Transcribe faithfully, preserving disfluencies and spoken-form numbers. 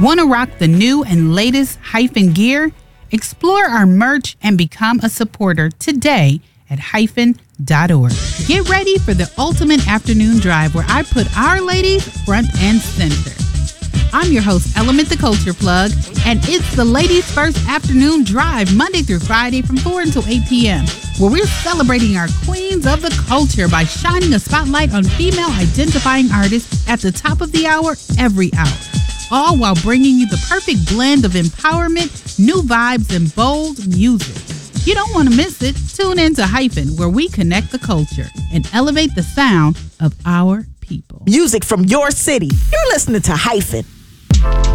Want to rock the new and latest Hyphen gear? Explore our merch and become a supporter today at hyphen dot org. Get ready for the ultimate afternoon drive where I put our ladies front and center. I'm your host, Element the Culture Plug, and it's the Ladies First Afternoon Drive, Monday through Friday from four until eight p.m., where we're celebrating our queens of the culture by shining a spotlight on female-identifying artists at the top of the hour every hour, all while bringing you the perfect blend of empowerment, new vibes, and bold music. You don't want to miss it. Tune in to Hyphen, where we connect the culture and elevate the sound of our people. Music from your city. You're listening to Hyphen.